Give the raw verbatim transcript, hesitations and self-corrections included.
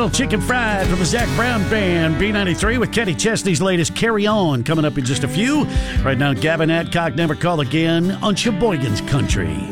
little Chicken Fried from the Zach Brown Band, B ninety-three, with Kenny Chesney's latest Carry On coming up in just a few. Right now, Gavin Adcock, Never Call Again on Sheboygan's Country.